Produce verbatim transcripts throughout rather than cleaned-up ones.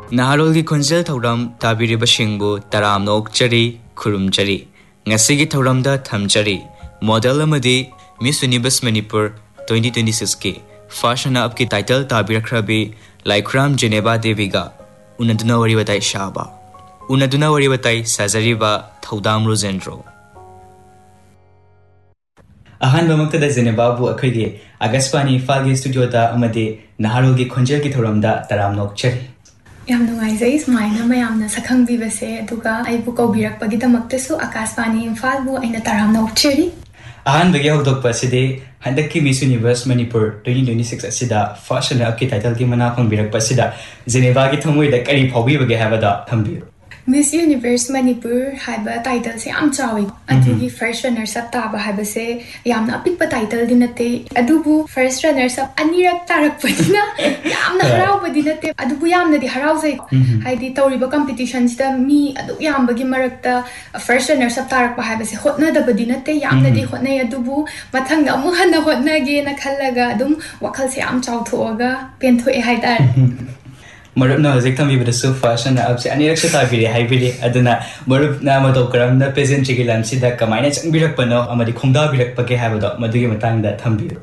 Naharolgi Khonjel Thauram Tabiribashingbu Taram Nokchari Kurumchari Ngasigi Thauramda Thamchari Model Amadi Miss Universe Manipur twenty twenty-six K Fashana Upki title Tabirakrabi Laikram Geneva Deviga Unaduna Wariwatai Shaba Unaduna Wariwatai Sazariba Thaudam Rosendro अहानबा मक्तदा जेनेबाबु अखैगे अगस्पानी फागे स्टूडियोदा अमदे नाहारोलगी खोंजेल की थोरमदा तराम नोकचरी याम नुंगाइजै सुमाइना मयामना सखंगबिबसे अदुगा आइबु कौबिरकपगिदमक्तसु Akashvani इम्फालबु अइना तराम नोकचरी अहानबगे हौदोकपसिदे हंदक्की miss universe Manipur twenty twenty-six असिदा first अकि title की मना फंगबिरकपसिदा जेनेबागी थमोइदा करी फाउबिबगे हाबदा थंबियो Miss Universe Manipur haiba title se am chawi adugi first runner up taba haiba se yamna apikpa title dinate adubu first runner up anirak tarak padina yamna harau padinate adubu yamna di harau sai haidi tawriba competition sida mi adu yambagi marakta first runner up tarak pa haiba se hotna da badinate yamna di hotna adubu mathang da mu hana hotna ge na khallaga adum wakhal se am chaw thoga pen thoe haidar Marupna hojik thambibadasu fashion abse aniraksa tabiri haibiri aduna marupna matokramna peasantry gi lamsida kamaina changbirakpano amadi khongdabirakpage habado madugi matangda thambiru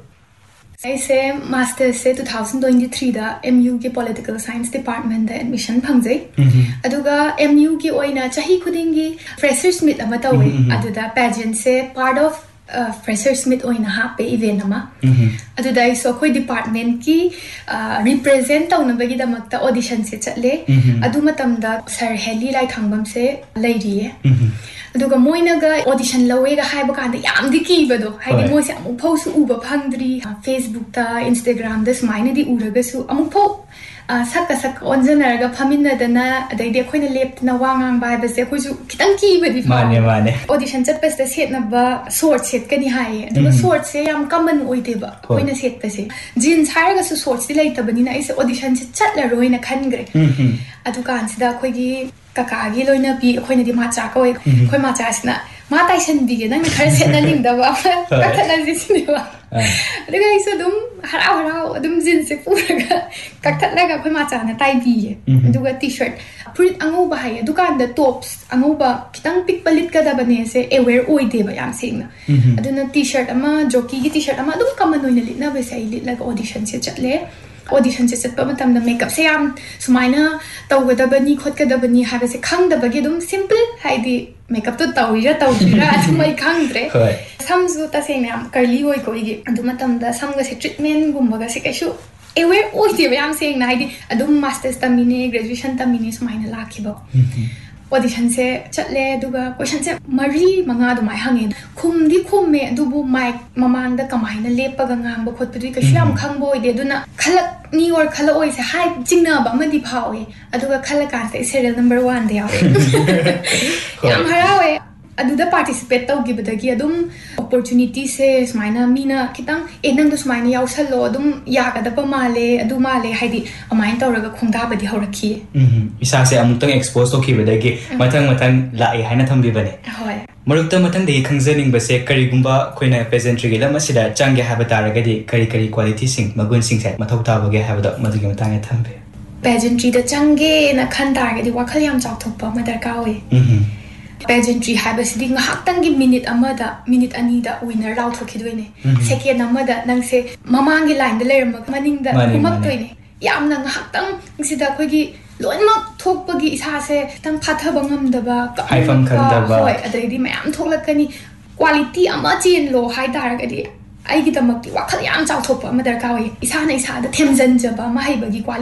I say master se twenty twenty-three da M U ki political science department da admission phangjai aduga M U ki oina chahi khudingi freshers meet ama tawe aduda pageant se part of Uh, freshers meet oina hape event ama adu dai so khoi department ki uh, represent tawna bagi damakta audition se chatle adu matam da sir heli lai thangbam se lairiye aduga moina ga audition lawe ga haiba kan da yam di ki bado haidi moi se amu phau su uba phangdri Facebook ta Instagram da smaina di uraga su amu phau sakka sakka onjanaraga phamina dana adaidi khoina lepna wangang ba ba se khoju kitang ki badi mane mane audition chat pes set na ba short set kani hai aduga short se yam common oide ba khoina set pese jeans haraga su short si laita bani na ise audition se chat la roina khangre adu kan sida khoigi kaka gi loina bi khoina di ma cha ko khoi ma cha sina ma tai sen bi ge nang khar set na ling da ba ka thana ji sine ba aduga iso dum harau harau dum jeans se puraga ka thana ga khoi ma cha na tai bi ge aduga t-shirt prit angu ba hai dukan da tops angu ba kitang pik palit ka da bane se aware oide ba yam singna aduna t-shirt ama jockey gi t-shirt ama dum kaman noina litna ba sai lit laga audition se chatle audition se chat pa matam da makeup se yam sumaina tawga da bani khot ka da bani ha se khang da bagi dum simple haidi makeup to tawira tawira asumai khangdre samzu ta se yam curly oi ko gi adu matam da samga se treatment gumba ga se kaishu aware oide ba yam sing na haidi adum masters tamine graduation tamine sumaina lakhiba audition se chatle duga question se mari manga du mai hange khum di khum me dubu mic mamang da kamaina lepa ga ngam ba khot pudi ka sham khang boy de duna khalak ni or khala oi se hai jingna ba ma di phawe aduga khala ka se serial number one de yawe yam harawe aduda participate tau gi badagi adum opportunity se smaina mina kitang enang du smaina yausalo adum ya ga da pa male adu male haidi amain tawraga khongda badi horakhi mhm isa se amutang expose to ki badagi matang matang lai haina thambi bane hoi marukta matang de khangjaning base kari gumba khoina pageantry gi lama sida changge haba taragadi kari kari quality sing magun sing se mathau ta bage haba madugi matang thambe pageantry da changge na khan taragadi wakhal yam chau thokpa ma darka oi mhm pageantry haba sidi ngahak gi minute amada minute ani da winner raw thokhidoine second amada nang se mamangi line da leram maning da kumak toine yamna ngahak tang sida khogi loinmak thokpagi isa se tang phathaba ngamdaba haifam khandaba hoi adai di mayam thoklakani quality ama chen lo hai taragadi ai gi tamakti wakhal yam chaw thokpa ma darka oi isa na isa da themjan jaba ma haibagi